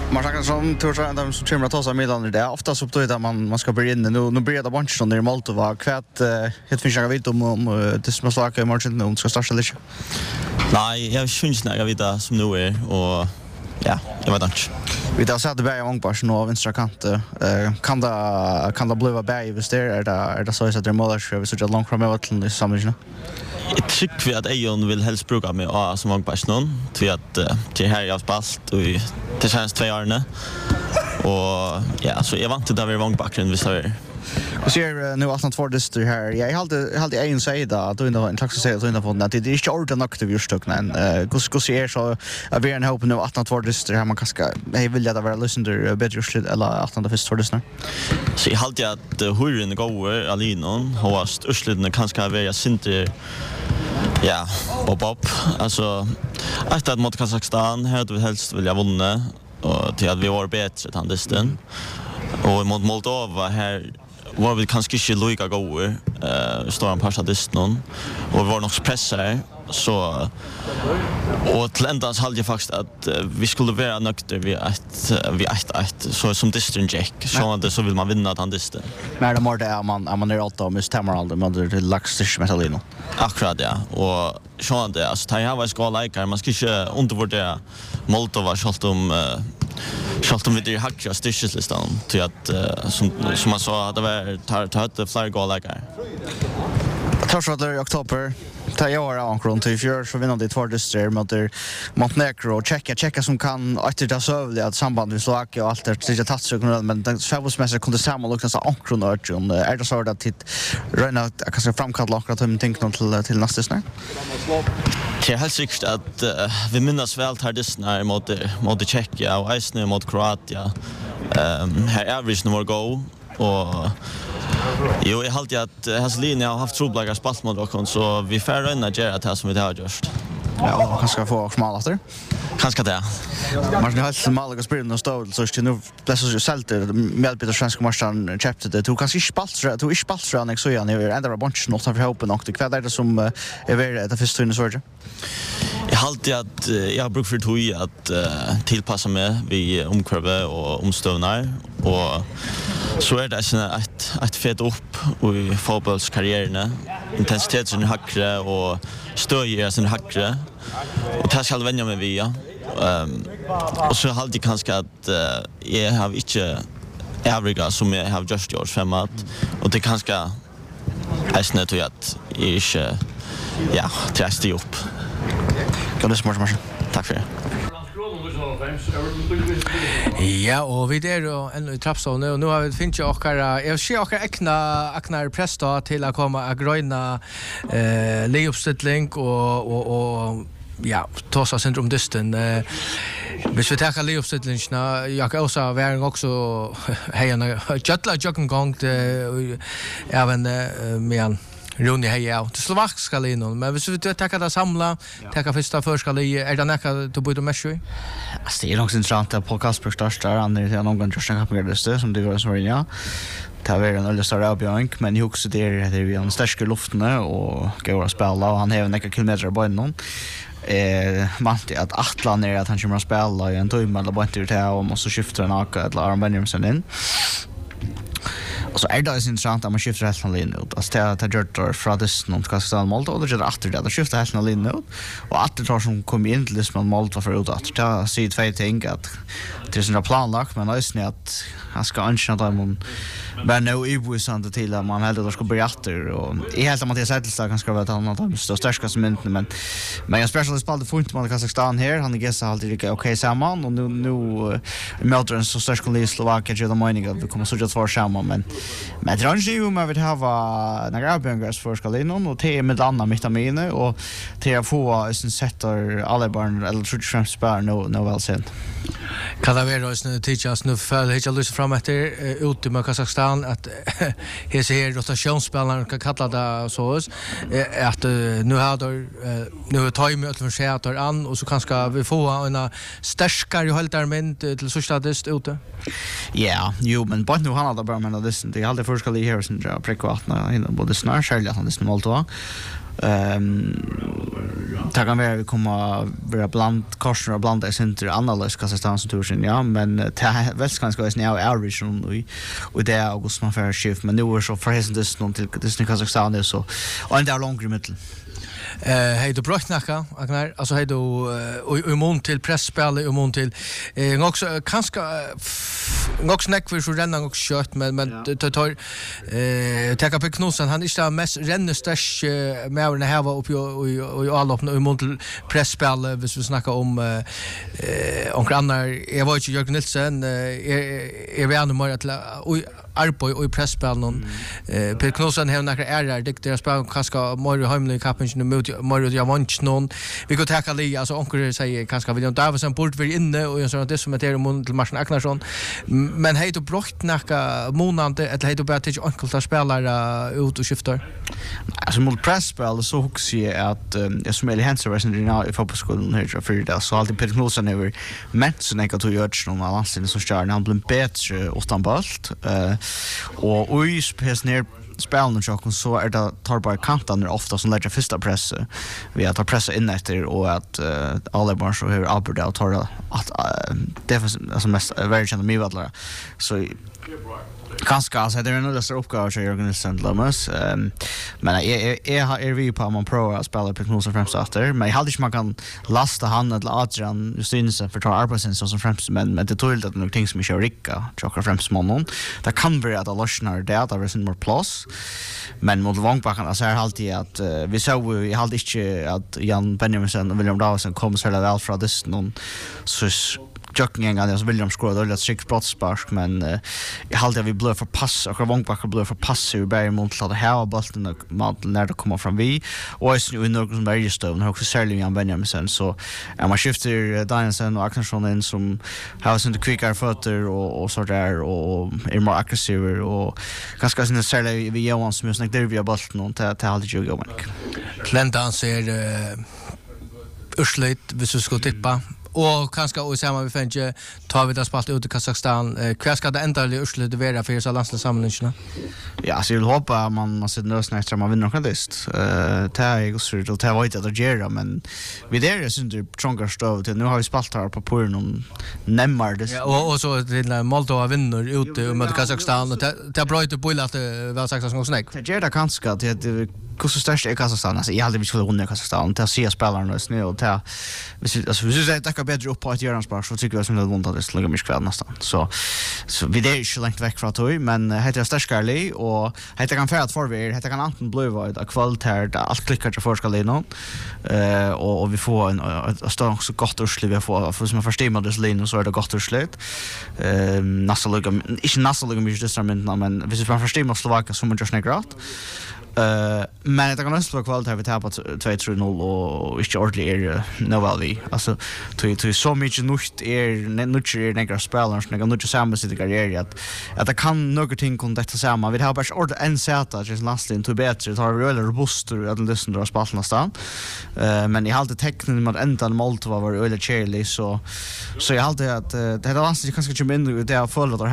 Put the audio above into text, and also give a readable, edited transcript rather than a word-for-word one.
Man snackar som tror de som kommer att ta sig middagen det. Ofta så betyder man ska börja in nu börjar det bunch under Moldova. Kvart helt finns jag vet om det som snackar i margin om ska starta lite. Nej, jag syns när jag vet som nu är och ja, jag vet inte. Vi har sett det bära mångpars nu av vänstra kant. Kan det bli bära hvis det är det så att det målar vi så långt fram till samlingen. Jag tycker att Ejon vill helst bruka mig som mångpars någon till att till här jag spalt och det känns 2 år nu. Och ja, så jag vant det där vi mångbacken vi så och ser nu att två dyster här. Jag hade en sida att under en slags säga att under på att det är inte ordentligt aktivt just nu. Hur ser så vi är en hopp nu att två dyster här man kanske jag vill att vara lyssnare bättre just eller att det först för dyster. Så jag hade att hurren går alinon har störsleden kanske vara jag synte ja, pop alltså att mot Kazakstan här hade vi helst vill jag vinna och till att vi var bättre än dysten. Och mot Moldova här var vi kanske inte lika goda står en par dysten och vi var nog pressare så och till ända så hade jag faktiskt att vi skulle vara nöjda vi ett så som dysten Jack så att så vill man vinna den dysten. Men det mer det man är alltid med Tamarald med det laxfish metallino. Akkurat ja och så att alltså ta jag var skållikar man ska inte undervärdera Moldova Schalt om vi det hackar stischlistan till att som man sa det var tar flera gålagar. Torsdagar i oktober ta jag ankron till fjör så vinner det 2 dyster mot Montenegro och checka som kan efter det sövliga samband med Slovakien och allt det jag tagit så men den favoritmässigt kunde samma lucka så ankron och är det så att det röna kanske framkalla akkurat hur man tänker till nästa snart. Det är helt säkert att vi minns väl här dessna mot Tjeckien och Isne mot Kroatien. Här average nummer go och jo, jag har alltid att hans linje har haft troblagar spalt mot oss så vi får röna göra det här som vi har gjort. Ja, kanske få smal efter. Kanske det. Man har helt smal och spela och stå så ska nu det så sälter med Peter svenska marschen chapter det du kanske inte spalt så jag så jag är ändå bunch något för hoppen och det kvar det som är det första tunna sorge. Jag har alltid att jag har brukt för tog att tillpassa mig vid omkurve och omstövnar och så är det ett fett upp i fotbollskarriärerna intensiteten är högre och stöjer sin högre och det ska vänja mig via och så har det kanske att jag har inte övriga som jag har just gjort framåt och det kanske är snett att jag inte ja, träste upp. Kan du smart marschen. Tack för det. Ja, och vi där och en trappstå nu har vi finns ju också jag ser också äknar presta till att komma att gröna layuppställning och ja, tossa syndrom dysten. Hvis vi tar layuppställningarna jag kan också vara också hejarna jättla jogging gång även med Rune heja till slovakiska linon men hvis vi tar det samla ta första förskali det näka du borde meshu alltså det är också intressant på Kasper startar andra till någon gång just kan på det som det går så ja ta ver en eller så Björn men ju också det vi har en stark luften och går att spela och han har några kilometer på någon mant att Atlan är att han kommer att spela i en timme eller bara inte det och så skiftar han eller Armbenium sen in. Och så är det så intressant att man skiftar helt linjen ut. Alltså det gör det från Dysten till Kazakstan Moldova och det gör det efter det. Det skiftar helt linjen ut. Och att det tar som kommer in till Dysten Moldova för ut att det säger 2 ting att det är sådana planlagt men också att han ska anskynda dem bara nå ibosande till att man hellre ska börja efter och i helt Mattias Sättelstad kan ska vara ett annat av de största som men jag speciellt spelade fint mot Kazakstan här han gissar alltid lika okej samman och nu möter en så störst kolli i Slovakien till de meningen att vi kommer så att vara samman men det är ju man vill ha några böngars för skalinon och te med andra vitaminer och te att få sin sätter alla barn eller tror jag spär no väl sen kan det vara så teachers nu för jag lyssnar fram efter ut i Kazakstan att här ser rotationsspelaren kan kalla det så att nu har time att försöka ta an och så kanske vi får en starkare hålltermin till första dist ute. Ja, jo men bara nu han hade bara men det är alltid förskall i här sen jag prickvattna in både snarare att han det Moldova. det kan være vi kommer vara bland korsner och blanda i center analys Kazakstan som tur ja men det är väl ganska är now average och det august man för shift men nu är så förresten det någon till det Kazakstan är så och en där långt i mitten. Hej du brottnacka Agnar alltså hej du immun till pressspel immun till också kanske också snack för så renna och kött men tar ta på Knutsen han är mest rennesters med när här var uppe och alla upp immun till pressspel hvis vi snackar om onkel Annar jag var inte Jörgen Nilsson är vi ändå mer att arbete och pressspel någon Per Knutsen har några ärar det spel kanske mer hemlig kappen mot jag vant någon vi går ta Lia alltså onkel säger kanske William Davison borde vara inne och så det som heter mot till Martin Agnarsson men hej då brottnacka månande eller hej då bara till onkel spelare ut och skiftar alltså mot pressspel så hooks ju att jag som Eli Hansen var sen i fotbollsskolan här för det så alltid Per Knutsen över men så när jag tog görs någon annan som stjärn han blev bättre utan bolt och i spes ner spelen och så är det tar bara kanten ofta som lägger första press vi att ta pressa in efter och att alla barn så hur Aberdeen tar att defensivt alltså mest very chans med vadlar så kanske alltså det är en lösare uppgåva för Jörgen Nilsson Lamas men är vi på man pro att spela på Knutsen främst efter men jag hade inte man kan lasta han eller Adrian Justinsen för ta arbetsen som främst men det tog det några ting som är ricka chockar främst mannen det kan vara att lossnar det att det är mer plus men mot Vångbacken alltså är alltid att vi såg vi hade inte att Jan Benjaminsen och William Davison kom så väl från det någon så jogging and as William scored all that six brottspark men jag hade vi blev för pass och Vångbacken blev för pass i Berg mot att ha bollen och när det kommer från vi och är nu någon som är just då också särskilt Jan Benjaminsen så man skiftar Danielsen och Agnarsson in som har sin quickare fötter och så där och är mer aggressiv och ganska sen särskilt vi Johan som just där vi har bollen och till alltid ju gå men Klenta ser urslit hvis vi ska tippa och kanske och samma vi fänge tar vi det spalt ut i Kazakstan kvar ska det ändå urslit vara för så landslagssamlingen ja så jag hoppas man ser nös nästa man vinner något list ta jag så det ta vet att göra men vi där är inte stronger stov till nu har vi spalt här på påren nämmer det och så till Moldova vinner ute mot Kazakstan och det bra ut på att väl sagt som snack det gör det kanske att det hur störst är Kazakstan alltså jag hade vi skulle vinna Kazakstan till att se spelarna snö och ta vi så det kan bättre upp på att göra en spark så tycker jag som det vunnit det lägger mycket kväll nästan så vi det är ju långt väck från toy men heter jag starkare och heter kan färd för vi heter kan anten blue av kvalitet allt klickar till forskare nu och vi får en stor så gott urslut vi får för som förstår det linjen så är det gott urslut nästa lugga inte nästa lugga mycket instrument men vi får förstå vad Slovakien som just negrat men det kan också vara kvalitet vi tappar 2-3-0 och inte ordentligt är väl vi alltså till så mycket nytt är några spelare som kan inte samma sitt karriär att det kan några ting kunna detta samma vi har bara ordet en sätta just lastin till bättre tar vi eller robuster att lyssna dra spalten nästan men jag har alltid tecknen med ända Moldova var eller Chile så jag har alltid att det här landet kanske inte mindre det har följt